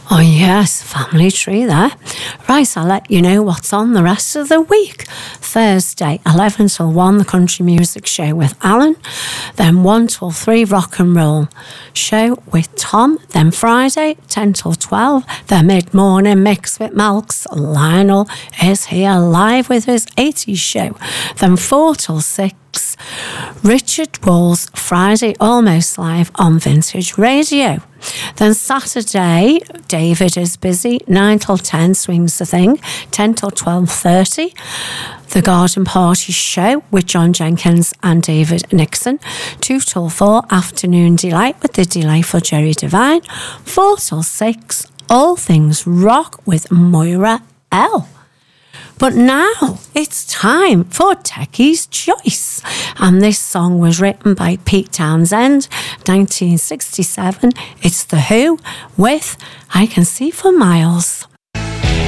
Oh yes, family tree there. Right, I'll let you know what's on the rest of the week. Thursday, 11 till 1, the country music show with Alan. Then 1 till 3, rock and roll show with Tom. Then Friday, 10 till 12, the mid-morning mix with Malks. Lionel is here live with his 80s show. Then 4 till 6, Richard Wall's Friday Almost Live on Vintage Radio. Then Saturday, David is busy. 9 till 10, Swings the Thing. 10 till 12:30, the Garden Party Show with John Jenkins and David Nixon. 2 till 4, Afternoon Delight with the delightful Jerry Devine. 4 till 6, All Things Rock with Moira L. But now it's time for Techie's Choice. And this song was written by Pete Townsend, 1967. It's The Who with I Can See for Miles.